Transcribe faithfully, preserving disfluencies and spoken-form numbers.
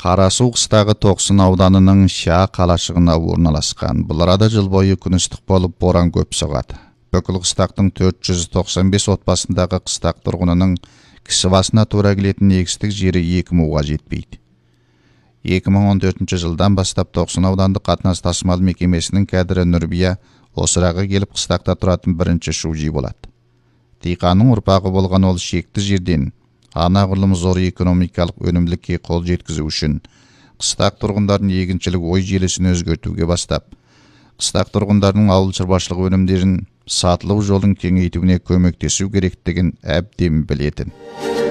Қарасу қыстағы Тоқсын ауданының Ша қалашығына орналасқан. Бұл арада жыл бойы күн ыстық болып, боран көп соғады. Бүкіл қыстақтың төрт жүз тоқсан бес отбасындағы қыстақ тұрғынының кісі басына тура келетін егістік жері екі муға жетпейді. екі мың он төртінші жылдан бастап Тоқсын аудандық қатынас тасымал мекемесінің кәдірі Нұрбия осыраға келіп қыстақта тұратын бірінші шужи болады. Диқанның ұрпағы болған ол шекті жерден анағұрлым зор экономикалық өнімділікке қол жеткізу үшін қыстақ тұрғындардың егіншілік ой желісін өзгертуге бастап, қыстақ тұрғындарының ауыл шаруашылық өнімдерін сатылу жолын кеңейтуіне көмектесу керектігін әбден білетін.